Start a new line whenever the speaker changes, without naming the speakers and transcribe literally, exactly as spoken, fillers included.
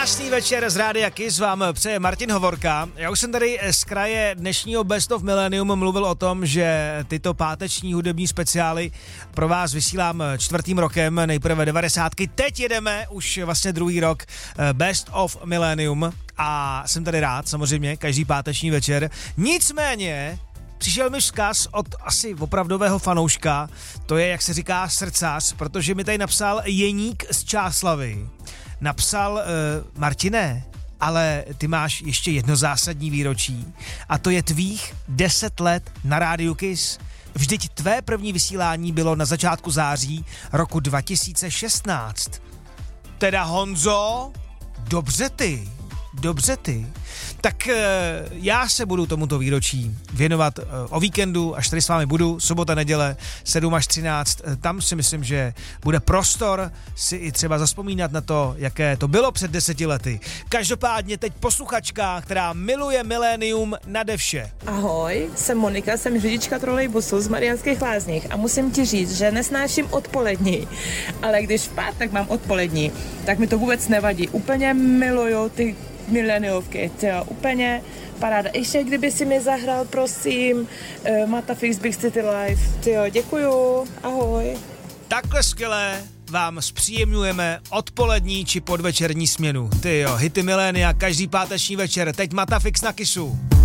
Krásný večer z Rádia Kiss vám přeje Martin Hovorka. Já už jsem tady z kraje dnešního Best of Millennium mluvil o tom, že tyto páteční hudební speciály pro vás vysílám čtvrtým rokem, nejprve devadesátky, teď jedeme už vlastně druhý rok Best of Millennium a jsem tady rád, samozřejmě, každý páteční večer. Nicméně přišel mi vzkaz od asi opravdového fanouška, to je, jak se říká, srdcař, protože mi tady napsal Jeník z Čáslavy. Napsal, uh, Martine, ale ty máš ještě jedno zásadní výročí a to je tvých deset let na Rádiu Kiss. Vždyť tvé první vysílání bylo na začátku září roku dva tisíce šestnáct. Teda Honzo, dobře ty, dobře ty. Tak e, já se budu tomuto výročí věnovat e, o víkendu, až tady s vámi budu, sobota, neděle, sedm až třináct. E, tam si myslím, že bude prostor si i třeba zazpomínat na to, jaké to bylo před deseti lety. Každopádně teď posluchačka, která miluje milénium nade vše.
Ahoj, jsem Monika, jsem řidička trolejbusu z Mariánských Lázních a musím ti říct, že nesnáším odpolední, ale když v pátek mám odpolední, tak mi to vůbec nevadí. Úplně miluju ty mileniovky, tyjo, úplně paráda. Ještě kdyby si mi zahrál, prosím, uh, Matafix Big City Live, tyjo, děkuju, ahoj.
Takhle skvělé vám zpříjemňujeme odpolední či podvečerní směnu. Tyjo, hity milénia každý páteční večer, teď Matafix na Kissu.